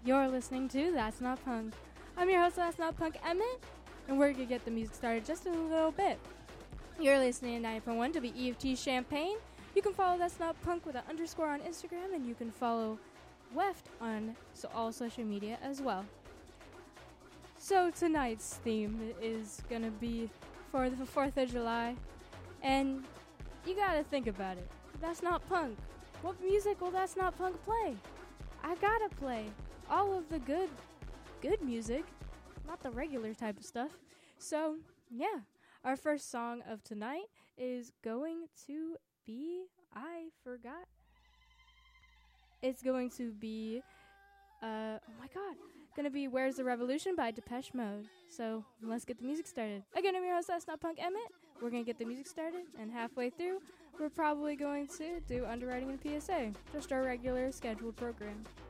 You're listening to That's Not Punk. I'm your host, That's Not Punk, Emmett, and we're going to get the music started just in a little bit. You're listening to 90.1 WEFT Champaign. You can follow That's Not Punk with an underscore on Instagram, and you can follow WEFT on all social media as well. So tonight's theme is going to be for the 4th of July, and you got to think about it. That's not punk. What music will That's Not Punk play? I gotta play all of the good music, not the regular type of stuff. So, yeah, our first song of tonight is going to be, It's going to be, gonna be Where's the Revolution by Depeche Mode. So, let's get the music started. Again, I'm your host, That's Not Punk, Emmett. We're gonna get the music started, and halfway through, we're probably going to do underwriting and PSA, just our regular scheduled program.